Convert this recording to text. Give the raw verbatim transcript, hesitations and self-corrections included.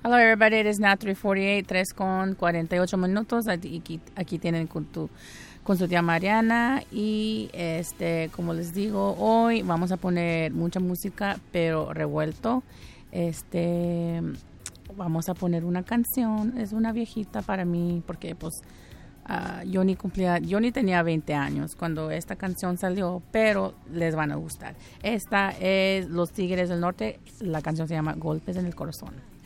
Hello everybody, it is now three forty-eight, tres con cuarenta y ocho minutos. Aquí, aquí tienen con, tu, con su tía Mariana y este, como les digo, hoy vamos a poner mucha música, pero revuelto. Este, vamos a poner una canción, es una viejita para mí, porque pues uh, yo ni cumplía, yo ni tenía veinte años cuando esta canción salió, pero les van a gustar. Esta es Los Tigres del Norte, la canción se llama Golpes en el Corazón.